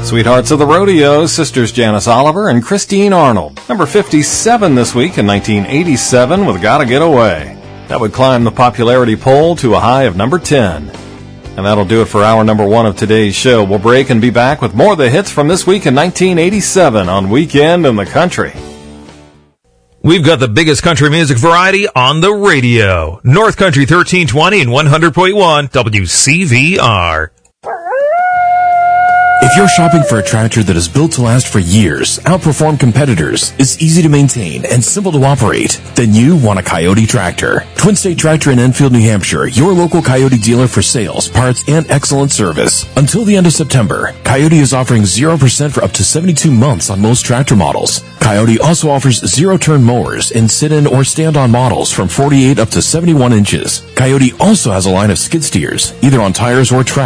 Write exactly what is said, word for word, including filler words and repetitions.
Sweethearts of the Rodeo, sisters Janice Oliver and Christine Arnold. Number fifty-seven this week in nineteen eighty-seven with Gotta Get Away. That would climb the popularity poll to a high of number ten. And that'll do it for hour number one of today's show. We'll break and be back with more of the hits from this week in nineteen eighty-seven on Weekend in the Country. We've got the biggest country music variety on the radio. North Country thirteen twenty and one hundred point one W C V R. If you're shopping for a tractor that is built to last for years, outperform competitors, is easy to maintain, and simple to operate, then you want a Coyote tractor. Twin State Tractor in Enfield, New Hampshire, your local Coyote dealer for sales, parts, and excellent service. Until the end of September, Coyote is offering zero percent for up to seventy-two months on most tractor models. Coyote also offers zero-turn mowers in sit-in or stand-on models from forty-eight up to seventy-one inches. Coyote also has a line of skid steers, either on tires or track.